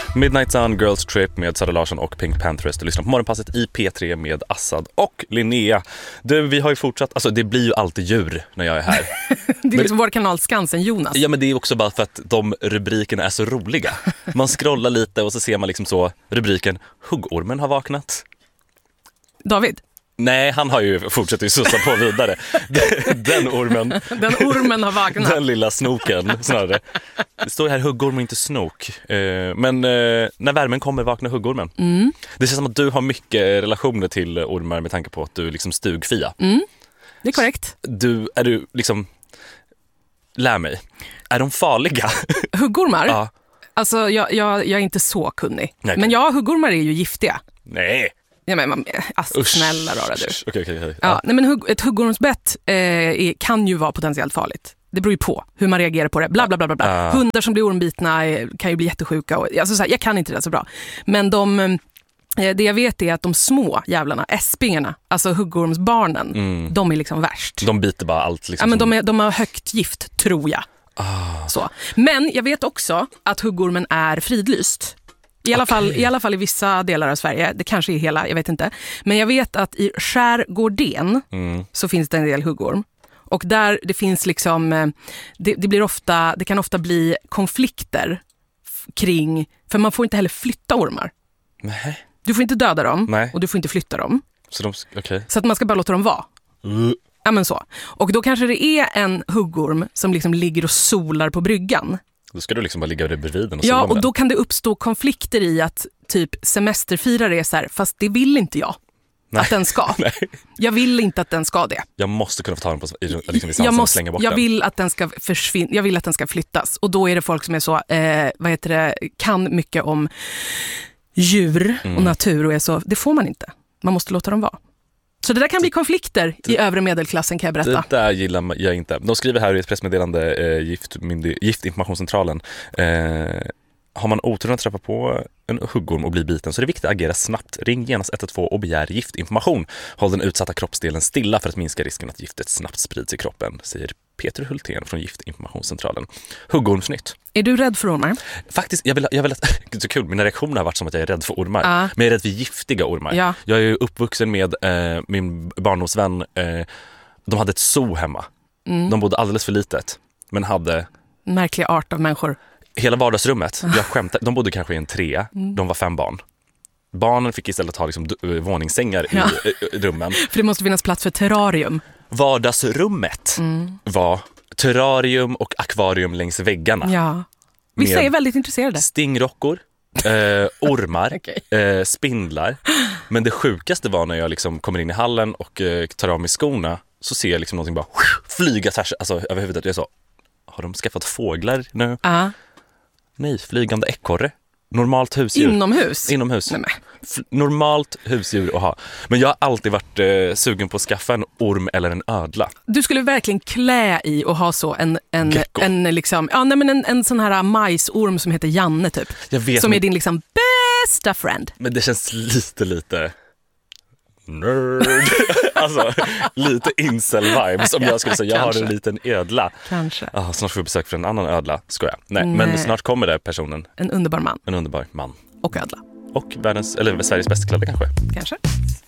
Midnight Sun, Girls Trip med Sara Larsson och Pink Panthers. Du lyssnar på Morgonpasset i P3 med Assad och Linnea. Du, vi har ju fortsatt, alltså det blir ju alltid djur när jag är här. Det är liksom vår kanal Skansen, Jonas. Ja, men det är också bara för att de rubrikerna är så roliga. Man scrollar lite och så ser man liksom så rubriken Huggormen har vaknat. David? Nej, han har ju fortsatt att sussa på vidare. Den ormen. Den ormen har vaknat. Den lilla snoken snarare. Det står här huggorm och inte snok. Men när värmen kommer vaknar huggormen. Mm. Det känns som att du har mycket relationer till ormar med tanke på att du är liksom stugfia. Mm. Det är korrekt. Är du liksom... Lär mig. Är de farliga? Huggormar? Ja. Alltså, jag är inte så kunnig. Nej, men ja, huggormar är ju giftiga. Nej. Ja, men snälla rara du. Okej. Ja, nej, men ett huggormsbett kan ju vara potentiellt farligt. Det beror ju på hur man reagerar på det. Bla, bla, bla, bla, bla. Hundar som blir ormbitna kan ju bli jättesjuka. Alltså, så här, jag kan inte det så bra. Men det jag vet är att de små jävlarna, äspingarna, alltså huggormsbarnen, de är liksom värst. De biter bara allt. Liksom, ja, men de har högt gift, tror jag. Så. Men jag vet också att huggormen är fridlyst. I alla fall i vissa delar av Sverige. Det kanske är hela, jag vet inte. Men jag vet att i Skärgården så finns det en del huggorm. Och där det finns liksom, det kan ofta bli konflikter kring, för man får inte heller flytta ormar. Nej. Du får inte döda dem. Nej. Och du får inte flytta dem. Så att man ska bara låta dem vara. Ja, men så. Och då kanske det är en huggorm som liksom ligger och solar på bryggan. Då ska du liksom bara ligga bredvid den och ja, och då kan det uppstå konflikter i att typ semesterfirare är så här, fast det vill inte jag. Nej. Att den ska. Nej. Jag vill inte att den ska det. Jag måste kunna få ta den på liksom, vid och slänga bort jag den. Vill att den ska försvinna. Jag vill att den ska flyttas. Och då är det folk som är så, kan mycket om djur och natur och är så, det får man inte. Man måste låta dem vara. Så det där kan bli konflikter i övre medelklassen, kan jag berätta. Det där gillar jag inte. De skriver här i ett pressmeddelande, Giftinformationscentralen. Har man oturen att träffa på en huggorm och bli biten så är det viktigt att agera snabbt. Ring genast 112 och begär giftinformation. Håll den utsatta kroppsdelen stilla för att minska risken att giftet snabbt sprids i kroppen, säger Peter Hultén från Giftinformationscentralen. Huggormsnytt. Är du rädd för ormar? Faktiskt, jag vill det är så kul. Mina reaktioner har varit som att jag är rädd för ormar. Men jag är rädd för giftiga ormar. Ja. Jag är ju uppvuxen med min barndomsvän. De hade ett zoo hemma. De bodde alldeles för litet, men hade... Märklig art av människor. Hela vardagsrummet, jag skämtar, de bodde kanske i en 3, de var 5 barn. Barnen fick istället ha liksom våningssängar i rummen. För det måste finnas plats för terrarium. Vardagsrummet var terrarium och akvarium längs väggarna. Ja. Vissa är väldigt intresserade. Stingrockor, ormar, spindlar. Men det sjukaste var när jag liksom kommer in i hallen och tar av mig skorna, så ser jag liksom någonting bara flyga över huvudet. Jag sa, har de skaffat fåglar nu? Nej, flygande ekorre. Normalt husdjur. Inomhus. Nej, normalt husdjur att ha. Men jag har alltid varit sugen på att skaffa en orm eller en ödla. Du skulle verkligen klä i och ha så en sån här majsorm som heter Janne typ. Jag vet, som är din liksom bästa friend. Men det känns lite nerd. Alltså, lite incel-vibes om jag skulle säga, jag har en liten ödla. Kanske. Snart får vi besök för en annan ödla, skojar. Nej, men snart kommer det personen. En underbar man. En underbar man. Och ödla. Och Sveriges bästa kläder kanske. Kanske.